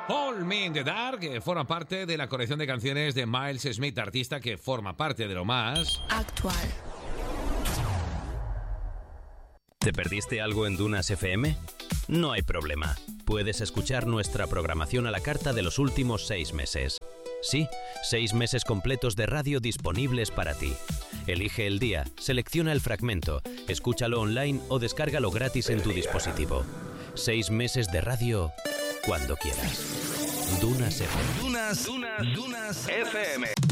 Hold Me in the Dark, que forma parte de la colección de canciones de Miles Smith, artista que forma parte de lo más actual. ¿Te perdiste algo en Dunas FM? No hay problema. Puedes escuchar nuestra programación a la carta de los últimos 6 meses. Sí, 6 meses completos de radio disponibles para ti. Elige el día, selecciona el fragmento, escúchalo online o descárgalo gratis en tu dispositivo. 6 meses de radio cuando quieras. Dunas FM. Dunas FM.